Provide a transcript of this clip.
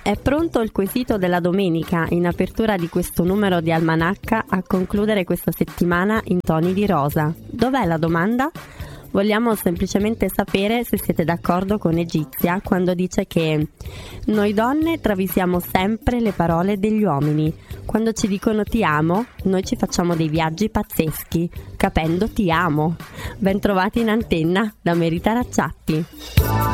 È pronto il quesito della domenica in apertura di questo numero di Almanacca a concludere questa settimana in toni di rosa. Dov'è la domanda? Vogliamo semplicemente sapere se siete d'accordo con Egizia quando dice che noi donne travisiamo sempre le parole degli uomini. Quando ci dicono ti amo, noi ci facciamo dei viaggi pazzeschi, capendo ti amo. Ben trovati in antenna da Merita Racciatti.